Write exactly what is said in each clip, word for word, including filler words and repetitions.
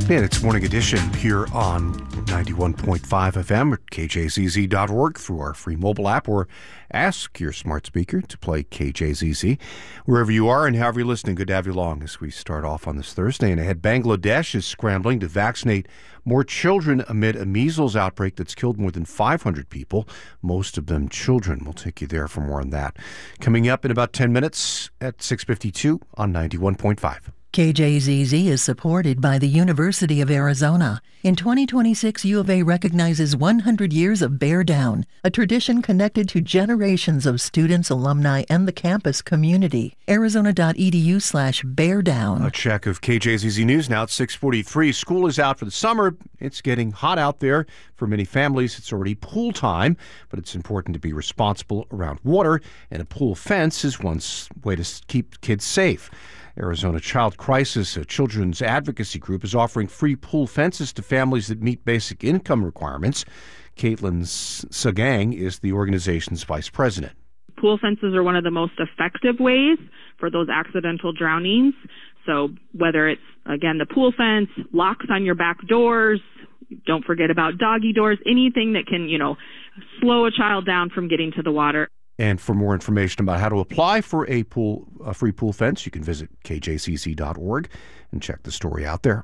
And it's Morning Edition here on ninety-one point five F M at K J Z Z dot org through our free mobile app, or ask your smart speaker to play K J Z Z. Wherever you are and however you're listening, good to have you along as we start off on this Thursday. And ahead, Bangladesh is scrambling to vaccinate more children amid a measles outbreak that's killed more than five hundred people, most of them children. We'll take you there for more on that. Coming up in about ten minutes at six fifty-two on ninety-one point five. K J Z Z is supported by the University of Arizona. In twenty twenty-six, U of A recognizes one hundred years of Bear Down, a tradition connected to generations of students, alumni, and the campus community. Arizona.edu slash Bear Down. A check of K J Z Z News now at six forty-three. School is out for the summer. It's getting hot out there. For many families, it's already pool time, but it's important to be responsible around water, and a pool fence is one way to keep kids safe. Arizona Child Crisis, a children's advocacy group, is offering free pool fences to families that meet basic income requirements. Caitlin Sagang is the organization's vice president. Pool fences are one of the most effective ways for those accidental drownings. So whether it's, again, the pool fence, locks on your back doors, don't forget about doggy doors, anything that can, you know, slow a child down from getting to the water. And for more information about how to apply for a pool, a free pool fence, you can visit K J Z Z dot org and check the story out there.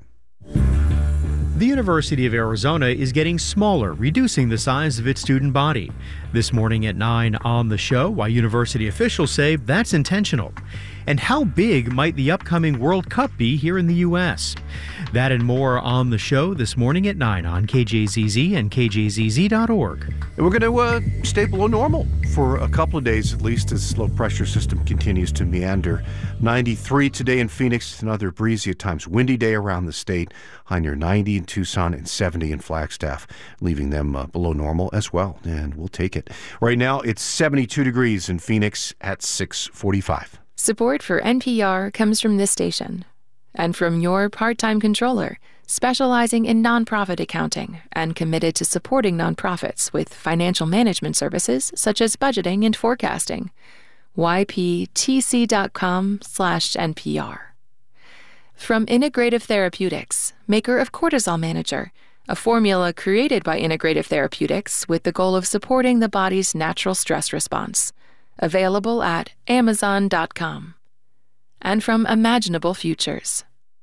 The University of Arizona is getting smaller, reducing the size of its student body. This morning at nine on the show, why university officials say that's intentional. And how big might the upcoming World Cup be here in the U S? That and more on the show this morning at nine on K J Z Z and K J Z Z dot org. And we're going to uh, stay below normal for a couple of days at least as this low pressure system continues to meander. ninety-three today in Phoenix, another breezy at times windy day around the state. High near ninety in Tucson and seventy in Flagstaff, leaving them uh, below normal as well. And we'll take it. Right now it's seventy-two degrees in Phoenix at six forty-five. Support for N P R comes from this station and from your part-time controller, specializing in nonprofit accounting and committed to supporting nonprofits with financial management services such as budgeting and forecasting. Y P T C dot com slash N P R. From Integrative Therapeutics, maker of Cortisol Manager, a formula created by Integrative Therapeutics with the goal of supporting the body's natural stress response. Available at amazon dot com. And from Imaginable Futures.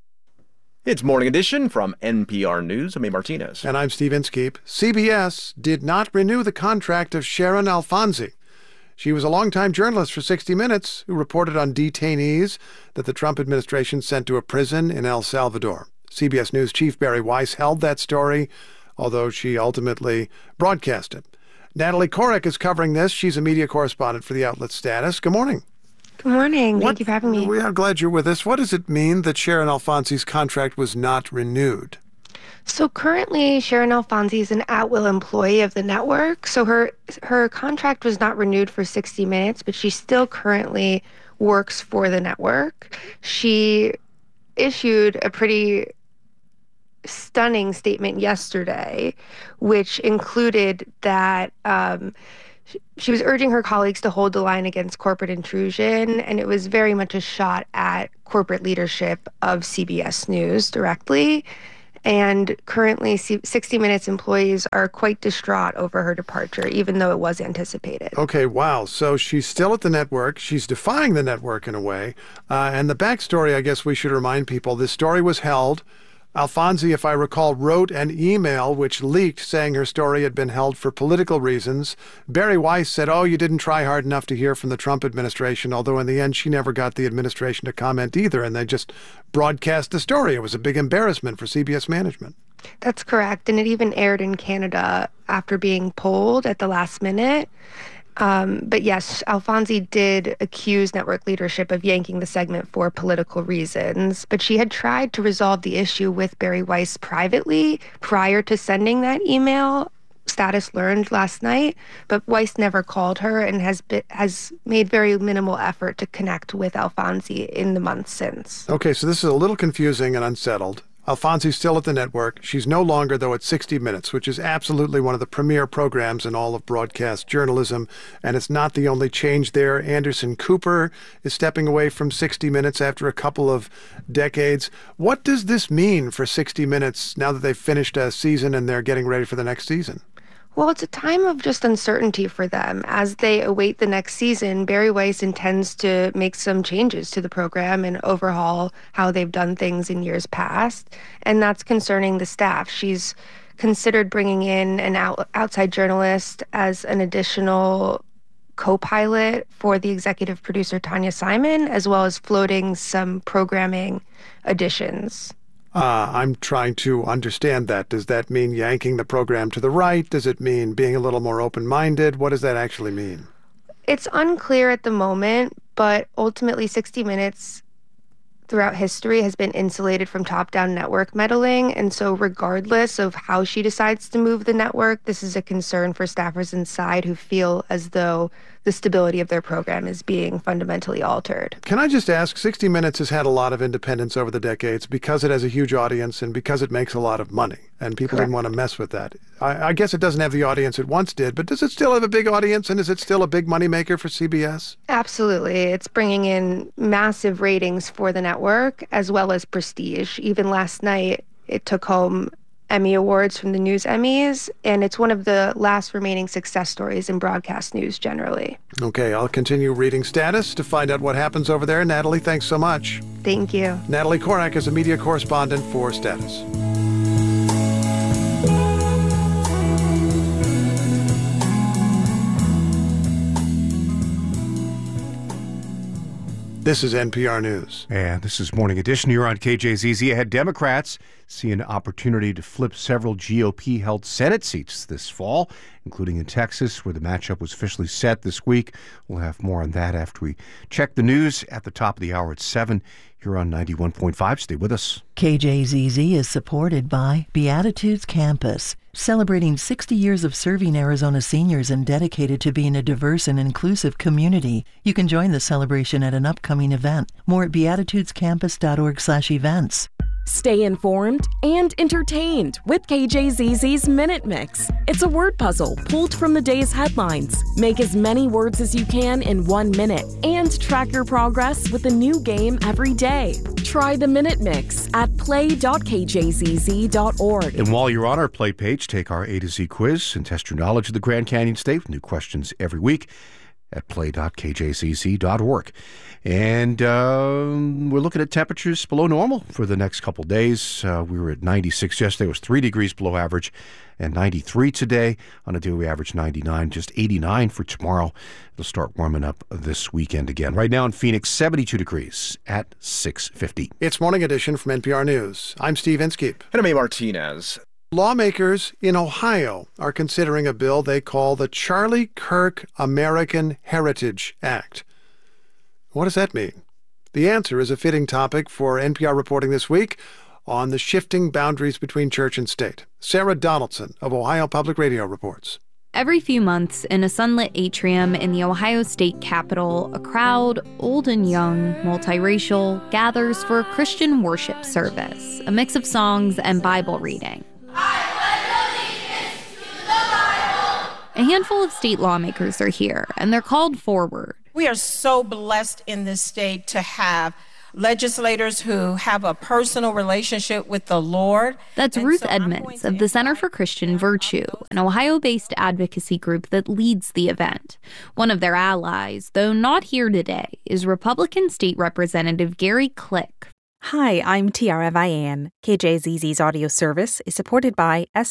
It's Morning Edition from N P R News. I'm A. Martinez. And I'm Steve Inskeep. C B S did not renew the contract of Sharon Alfonsi. She was a longtime journalist for sixty minutes who reported on detainees that the Trump administration sent to a prison in El Salvador. C B S News chief Bari Weiss held that story, although she ultimately broadcast it. Natalie Korek is covering this. She's a media correspondent for the outlet Status. Good morning. Good morning. What, Thank you for having me. We are glad you're with us. What does it mean that Sharon Alfonsi's contract was not renewed? So currently, Sharon Alfonsi is an at-will employee of the network. So her her contract was not renewed for sixty minutes, but she still currently works for the network. She issued a pretty stunning statement yesterday, which included that um, she was urging her colleagues to hold the line against corporate intrusion, and it was very much a shot at corporate leadership of C B S News directly. And currently, sixty minutes employees are quite distraught over her departure, even though it was anticipated. Okay, wow. So she's still at the network. She's defying the network in a way. Uh, and the backstory, I guess we should remind people, this story was held. Alfonsi, if I recall, wrote an email which leaked saying her story had been held for political reasons. Bari Weiss said, oh, you didn't try hard enough to hear from the Trump administration, although in the end she never got the administration to comment either, and they just broadcast the story. It was a big embarrassment for C B S management. That's correct, and it even aired in Canada after being pulled at the last minute. Um, but yes, Alfonsi did accuse network leadership of yanking the segment for political reasons, but she had tried to resolve the issue with Bari Weiss privately prior to sending that email, Status learned last night, but Weiss never called her and has been, has made very minimal effort to connect with Alfonsi in the months since. Okay, so this is a little confusing and unsettled. Alfonsi's still at the network. She's no longer, though, at sixty minutes, which is absolutely one of the premier programs in all of broadcast journalism. And it's not the only change there. Anderson Cooper is stepping away from sixty minutes after a couple of decades. What does this mean for sixty minutes now that they've finished a season and they're getting ready for the next season? Well, it's a time of just uncertainty for them. As they await the next season, Bari Weiss intends to make some changes to the program and overhaul how they've done things in years past. And that's concerning the staff. She's considered bringing in an out- outside journalist as an additional co-pilot for the executive producer, Tanya Simon, as well as floating some programming additions. Uh, I'm trying to understand that. Does that mean yanking the program to the right? Does it mean being a little more open-minded? What does that actually mean? It's unclear at the moment, but ultimately sixty minutes throughout history has been insulated from top-down network meddling. And so regardless of how she decides to move the network, this is a concern for staffers inside who feel as though the stability of their program is being fundamentally altered. Can I just ask, sixty minutes has had a lot of independence over the decades because it has a huge audience and because it makes a lot of money, and people Correct. didn't want to mess with that. I, I guess it doesn't have the audience it once did, but does it still have a big audience, and is it still a big moneymaker for C B S? Absolutely. It's bringing in massive ratings for the network as well as prestige. Even last night, it took home Emmy Awards from the News Emmys, and it's one of the last remaining success stories in broadcast news generally. Okay, I'll continue reading Status to find out what happens over there. Natalie, thanks so much. Thank you. Natalie Korak is a media correspondent for Status. This is N P R News. And this is Morning Edition here on K J Z Z. Ahead, Democrats see an opportunity to flip several G O P-held Senate seats this fall, including in Texas, where the matchup was officially set this week. We'll have more on that after we check the news at the top of the hour at seven here on ninety-one point five. Stay with us. K J Z Z is supported by Beatitudes Campus, celebrating sixty years of serving Arizona seniors and dedicated to being a diverse and inclusive community. You can join the celebration at an upcoming event. More at beatitudescampus dot org slash events. Stay informed and entertained with K J Z Z's Minute Mix. It's a word puzzle pulled from the day's headlines. Make as many words as you can in one minute and track your progress with a new game every day. Try the Minute Mix at play dot k j z z dot org. And while you're on our Play page, take our A to Z quiz and test your knowledge of the Grand Canyon State with new questions every week at play dot k j z z dot org. And uh, we're looking at temperatures below normal for the next couple days. Uh, we were at ninety-six yesterday. It was three degrees below average, and ninety-three today. On a day we average ninety-nine, just eighty-nine for tomorrow. It'll start warming up this weekend again. Right now in Phoenix, seventy-two degrees at six fifty. It's Morning Edition from N P R News. I'm Steve Inskeep. And I'm A. Martinez. Lawmakers in Ohio are considering a bill they call the Charlie Kirk American Heritage Act. What does that mean? The answer is a fitting topic for N P R reporting this week on the shifting boundaries between church and state. Sarah Donaldson of Ohio Public Radio reports. Every few months, in a sunlit atrium in the Ohio State Capitol, a crowd, old and young, multiracial, gathers for a Christian worship service, a mix of songs and Bible reading. A handful of state lawmakers are here, and they're called forward. We are so blessed in this state to have legislators who have a personal relationship with the Lord. That's and Ruth so Edmonds of the Center for Christian Virtue, an Ohio-based advocacy group that leads the event. One of their allies, though not here today, is Republican State Representative Gary Click. Hi, I'm Tiara Vian. K J Z Z's audio service is supported by S